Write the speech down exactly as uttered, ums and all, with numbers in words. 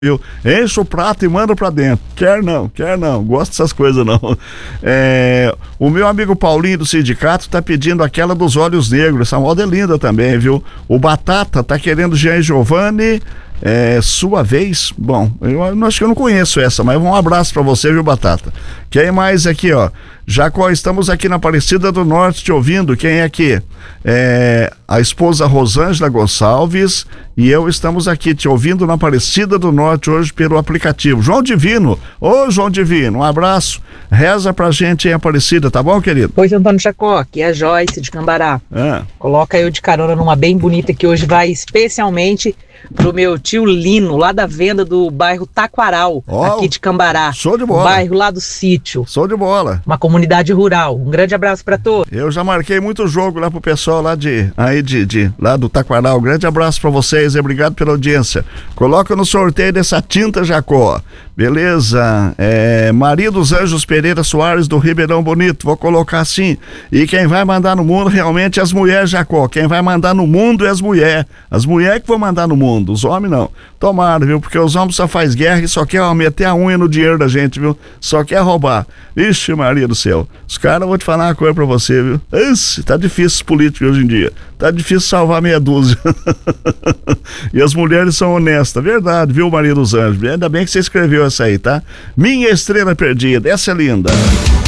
viu? Enche o prato e manda pra dentro. Quer não, quer não, gosto dessas coisas não. É, o meu amigo Paulinho do sindicato tá pedindo aquela dos olhos negros, essa moda é linda também, viu? O Batata tá querendo Jean Giovanni, é, sua vez. Bom, eu, eu acho que eu não conheço essa, mas um abraço pra você, viu, Batata? Quem mais aqui, ó? Jacó, estamos aqui na Aparecida do Norte te ouvindo. Quem é aqui? É, a esposa Rosângela Gonçalves e eu estamos aqui te ouvindo na Aparecida do Norte hoje pelo aplicativo. João Divino, ô João Divino, um abraço, reza pra gente em Aparecida, tá bom, querido? Oi, Antônio Jacó, aqui é a Joyce de Cambará. Ah. Coloca eu de carona numa bem bonita que hoje vai especialmente pro meu tio Lino, lá da venda do bairro Taquaral, Oh, aqui de Cambará. Show de bola. Um bairro lá do sítio. Show de bola. Uma comunidade rural. Um grande abraço pra todos. Eu já marquei muito jogo lá pro pessoal lá de, aí de, de lá do Taquaral. Um grande abraço pra vocês e obrigado pela audiência. Coloca no sorteio dessa tinta, Jacó. Beleza? É, Maria dos Anjos Pereira Soares do Ribeirão Bonito, vou colocar assim. E quem vai mandar no mundo realmente é as mulheres, Jacó. Quem vai mandar no mundo é as mulheres. As mulheres que vão mandar no mundo, os homens não. Tomara, viu? Porque os homens só faz guerra e só quer ó, meter a unha no dinheiro da gente, viu? Só quer roubar. Ixi, Maria do céu. Os caras, vou te falar uma coisa pra você, viu? Ixi, tá difícil os políticos hoje em dia. Tá difícil salvar meia dúzia. E as mulheres são honestas. Verdade, viu, Maria dos Anjos? Ainda bem que você escreveu essa aí, tá? Minha Estrela Perdida. Essa é linda.